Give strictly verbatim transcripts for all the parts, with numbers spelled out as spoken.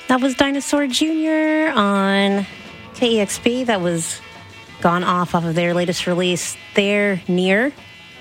That was Dinosaur Junior on K E X P. That was Gone Off off of their latest release, They're Near.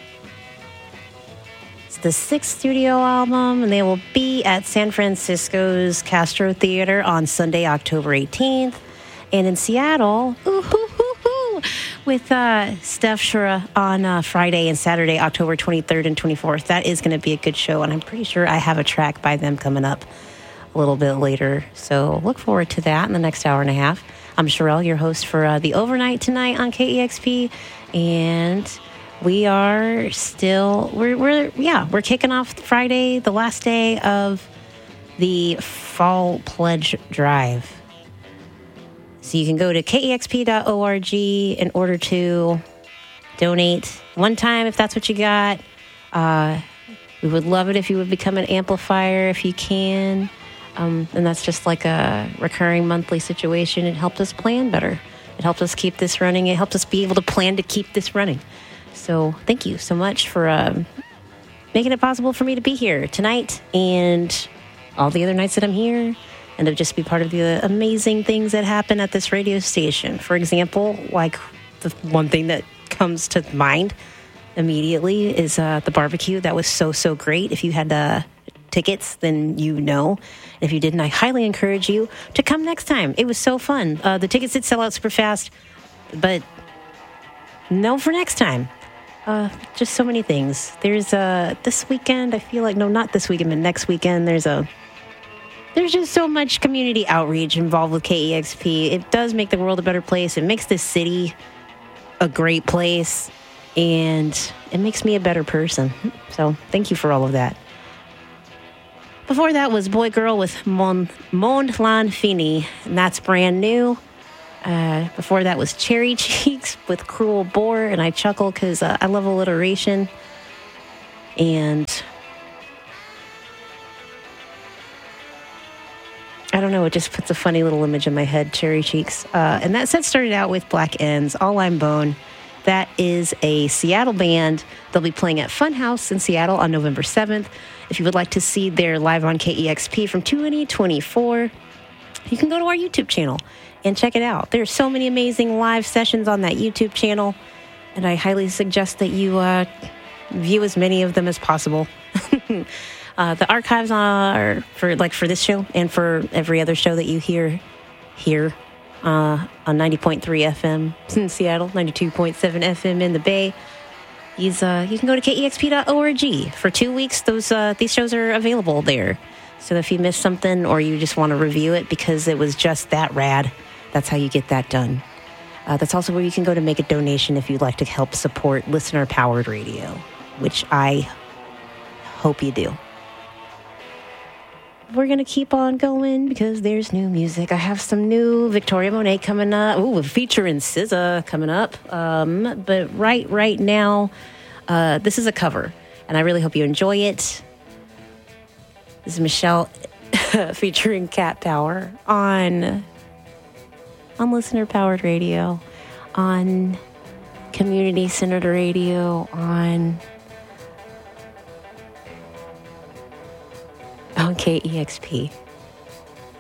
It's the sixth studio album, and they will be at San Francisco's Castro Theater on Sunday, October eighteenth. And in Seattle, ooh, hoo, hoo, hoo, with uh, Steph Shura on uh, Friday and Saturday, October twenty-third and twenty-fourth. That is going to be a good show, and I'm pretty sure I have a track by them coming up a little bit later. So look forward to that in the next hour and a half. I'm Sherelle, your host for uh, the overnight tonight on K E X P, and we are still we're we're yeah we're kicking off Friday, the last day of the Fall Pledge Drive. So you can go to K E X P dot org in order to donate one time if that's what you got. Uh, we would love it if you would become an amplifier if you can. Um, and that's just like a recurring monthly situation. It helps us plan better. It helps us keep this running. It helps us be able to plan to keep this running. So thank you so much for um, making it possible for me to be here tonight and all the other nights that I'm here, and to just be part of the amazing things that happen at this radio station. For example, like the one thing that comes to mind immediately is uh, the barbecue. That was so, so great. If you had uh, tickets, then you know. If you didn't, I highly encourage you to come next time. It was so fun. Uh, the tickets did sell out super fast, but no for next time. Uh, just so many things. There's uh, this weekend, I feel like, no, not this weekend, but next weekend, there's a, there's just so much community outreach involved with K E X P. It does make the world a better place. It makes this city a great place, and it makes me a better person. So thank you for all of that. Before that was Boy Girl with Mon, Monde L'Infini, and that's brand new. Uh, before that was Cherry Cheeks with Cruel Boar, and I chuckle because uh, I love alliteration. And I don't know, it just puts a funny little image in my head, Cherry Cheeks. Uh, and that set started out with Black Ends, All I'm Bone. That is a Seattle band. They'll be playing at Funhouse in Seattle on November seventh. If you would like to see their live on K E X P from twenty twenty-four, you can go to our YouTube channel and check it out. There are so many amazing live sessions on that YouTube channel, and I highly suggest that you uh, view as many of them as possible. uh, the archives are for like for this show and for every other show that you hear here uh, on ninety point three F M in Seattle, ninety-two point seven F M in the Bay. These, uh, you can go to K E X P dot org. For two weeks, those uh, these shows are available there. So if you missed something or you just want to review it because it was just that rad, that's how you get that done. Uh, that's also where you can go to make a donation if you'd like to help support listener-powered radio, which I hope you do. We're going to keep on going because there's new music. I have some new Victoria Monet coming up. Ooh, featuring S Z A coming up. Um, but right, right now, uh, this is a cover, and I really hope you enjoy it. This is Michelle featuring Cat Power on, on listener-powered radio, on community-centered radio, on... on K E X P.